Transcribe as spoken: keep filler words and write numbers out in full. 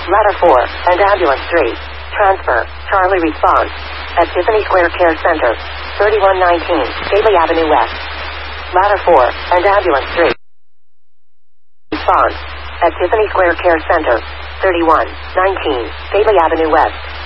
Ladder four, and Ambulance three. Transfer. Charlie response. At Tiffany Square Care Center. thirty-one nineteen, Gately Avenue West. Ladder four, and Ambulance three. Response. At Tiffany Square Care Center. thirty-one nineteen, Gately Avenue West.